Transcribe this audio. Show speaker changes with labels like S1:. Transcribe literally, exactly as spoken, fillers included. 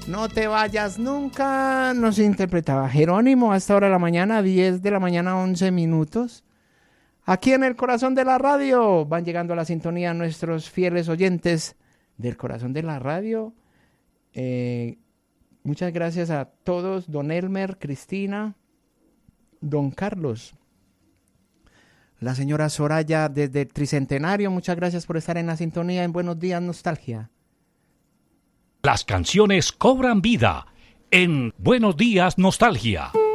S1: No te vayas nunca, nos interpretaba Jerónimo a esta hora de la mañana, diez de la mañana, once minutos. Aquí en el corazón de la radio van llegando a la sintonía nuestros fieles oyentes del corazón de la radio. Eh, muchas gracias a todos, don Elmer, Cristina, don Carlos, la señora Soraya desde el Tricentenario. Muchas gracias por estar en la sintonía en Buenos Días Nostalgia.
S2: Las canciones cobran vida en Buenos Días Nostalgia.